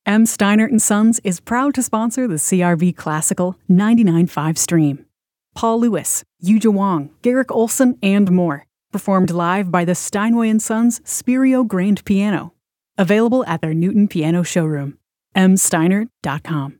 M. Steinert & Sons is proud to sponsor the CRV Classical 99.5 stream. Paul Lewis, Yuja Wong, Garrick Olson, and more. Performed live by the Steinway & Sons Spirio Grand Piano. Available at their Newton Piano showroom. msteinert.com.